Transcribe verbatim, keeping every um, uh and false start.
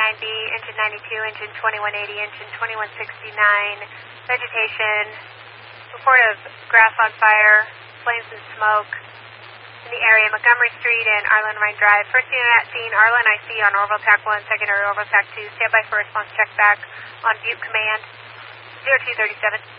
nine B, engine ninety-two, engine twenty-one eighty, engine twenty-one sixty-nine, vegetation, report of grass on fire, flames and smoke in the area, Montgomery Street and Arlen Rhine Drive. First unit at scene, Arlen I C on Orville Tac one, secondary Orville Tac two, stand by for response check back on Butte Command, zero two thirty-seven.